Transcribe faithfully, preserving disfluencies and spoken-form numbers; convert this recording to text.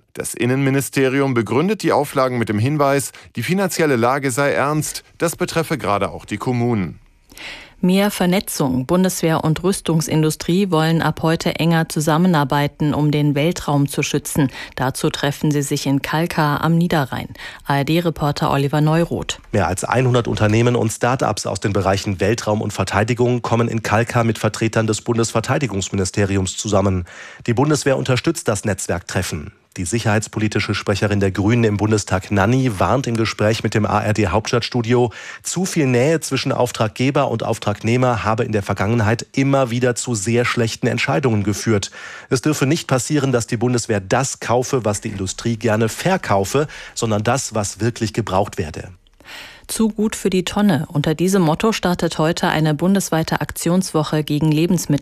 Das Innenministerium begründet die Auflagen mit dem Hinweis, die finanzielle Lage sei ernst, das betreffe gerade auch die Kommunen. Mehr Vernetzung. Bundeswehr und Rüstungsindustrie wollen ab heute enger zusammenarbeiten, um den Weltraum zu schützen. Dazu treffen sie sich in Kalkar am Niederrhein. A R D-Reporter Oliver Neuroth. Mehr als hundert Unternehmen und Start-ups aus den Bereichen Weltraum und Verteidigung kommen in Kalkar mit Vertretern des Bundesverteidigungsministeriums zusammen. Die Bundeswehr unterstützt das Netzwerktreffen. Die sicherheitspolitische Sprecherin der Grünen im Bundestag, Nanni, warnt im Gespräch mit dem A R D-Hauptstadtstudio, zu viel Nähe zwischen Auftraggeber und Auftragnehmer habe in der Vergangenheit immer wieder zu sehr schlechten Entscheidungen geführt. Es dürfe nicht passieren, dass die Bundeswehr das kaufe, was die Industrie gerne verkaufe, sondern das, was wirklich gebraucht werde. Zu gut für die Tonne. Unter diesem Motto startet heute eine bundesweite Aktionswoche gegen Lebensmittel.